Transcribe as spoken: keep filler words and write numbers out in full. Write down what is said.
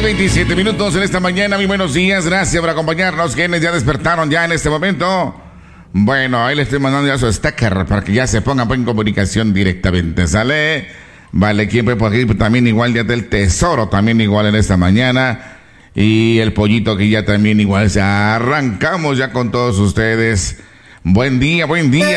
veintisiete minutos en esta mañana. Muy buenos días, gracias por acompañarnos. ¿Quiénes ya despertaron ya en este momento? Bueno, ahí le estoy mandando ya su sticker para que ya se pongan en comunicación directamente, ¿sale? Vale, ¿quién puede por aquí? También igual ya del tesoro, también igual en esta mañana. Y el pollito que ya también igual. Ya arrancamos ya con todos ustedes. Buen día, buen día.